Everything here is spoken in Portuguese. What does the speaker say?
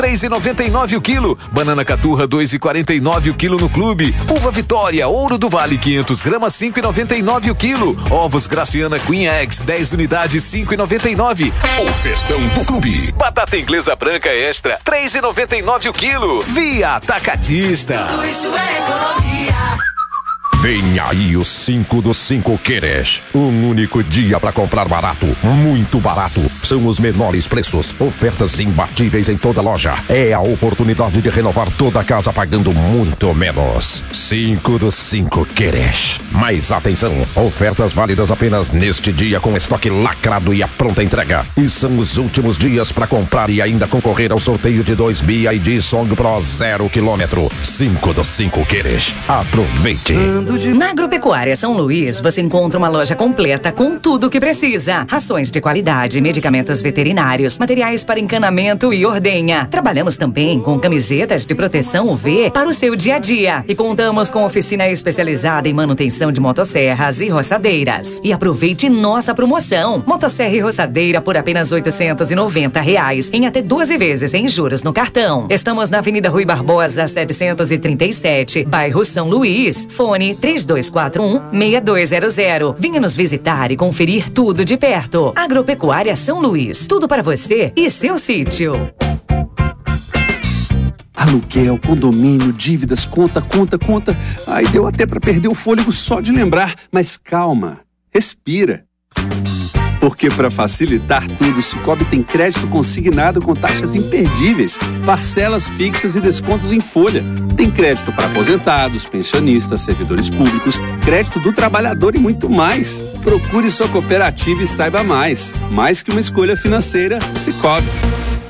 3,99 o quilo. Banana caturra 2,49 o quilo no clube. Uva Vitória, Ouro do Vale 500 gramas 5,99 o quilo. Ovos Graciana Queen Eggs 10 unidades 5,99. O festão do clube. Batata inglesa branca extra 3,99 o quilo. Via Atacadista. Tudo isso é economia. Vem aí o 5 do 5 Queres. Um único dia para comprar barato, muito barato. São os menores preços, ofertas imbatíveis em toda loja. É a oportunidade de renovar toda a casa pagando muito menos. 5 do 5 Queres. Mas atenção, ofertas válidas apenas neste dia com estoque lacrado e a pronta entrega. E são os últimos dias para comprar e ainda concorrer ao sorteio de 2 BYD Song Pro 0 km. 5 do 5 Queres. Aproveite. Na Agropecuária São Luís, você encontra uma loja completa com tudo o que precisa. Rações de qualidade, medicamentos veterinários, materiais para encanamento e ordenha. Trabalhamos também com camisetas de proteção UV para o seu dia a dia. E contamos com oficina especializada em manutenção de motosserras e roçadeiras. E aproveite nossa promoção. Motosserra e roçadeira por apenas R$890 em até 12 vezes em juros no cartão. Estamos na Avenida Rui Barbosa, 737, bairro São Luís. Fone 3241-6200. Venha nos visitar e conferir tudo de perto. Agropecuária São Luís. Tudo para você e seu sítio. Aluguel, condomínio, dívidas, conta. Ai, deu até para perder o fôlego só de lembrar. Mas calma, respira. Porque para facilitar tudo, o Cicobi tem crédito consignado com taxas imperdíveis, parcelas fixas e descontos em folha. Tem crédito para aposentados, pensionistas, servidores públicos, crédito do trabalhador e muito mais. Procure sua cooperativa e saiba mais. Mais que uma escolha financeira, Cicobi.